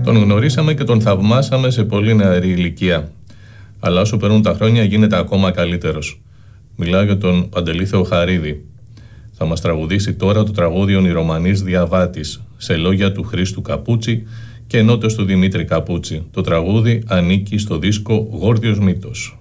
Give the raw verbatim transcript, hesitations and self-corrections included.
Τον γνωρίσαμε και τον θαυμάσαμε σε πολύ νεαρή ηλικία. Αλλά όσο περνούν τα χρόνια γίνεται ακόμα καλύτερος. Μιλάω για τον Παντελή Θεοχαρίδη. Θα μας τραγουδήσει τώρα το τραγούδι «Ονειρομανής Διαβάτης» σε λόγια του Χρήστου Καπούτσι και νότες του Δημήτρη Καπούτσι. Το τραγούδι ανήκει στο δίσκο «Γόρδιος Μύτος».